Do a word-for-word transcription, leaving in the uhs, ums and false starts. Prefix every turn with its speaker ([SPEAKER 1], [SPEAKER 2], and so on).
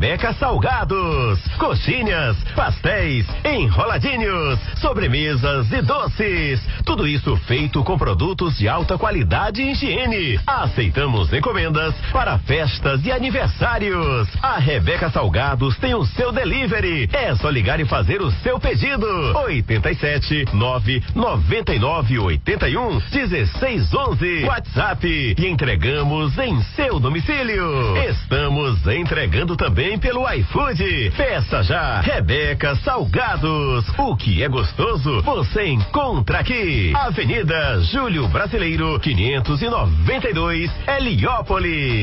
[SPEAKER 1] Rebeca Salgados. Coxinhas, pastéis, enroladinhos, sobremesas e doces. Tudo isso feito com produtos de alta qualidade e higiene. Aceitamos encomendas para festas e aniversários. A Rebeca Salgados tem o seu delivery. É só ligar e fazer o seu pedido. oito sete nove nove nove oito um um seis um um. WhatsApp. E entregamos em seu domicílio. Estamos entregando também pelo iFood. Peça já. Rebeca Salgados. O que é gostoso, você encontra aqui. Avenida Júlio Brasileiro, quinhentos e noventa e dois, Heliópolis.